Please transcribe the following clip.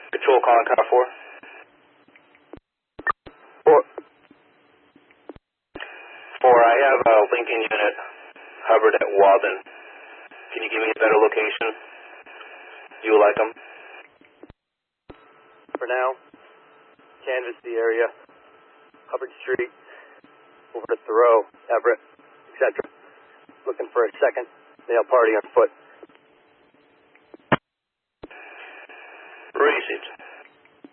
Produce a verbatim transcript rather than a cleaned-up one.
Control calling car four. Four. Four, I have a Lincoln unit, Hubbard at Walden. Can you give me a better location? You like them? For now, canvass the area, Hubbard Street, over to Thoreau, Everett, et cetera. Looking for a second male party on foot. Received.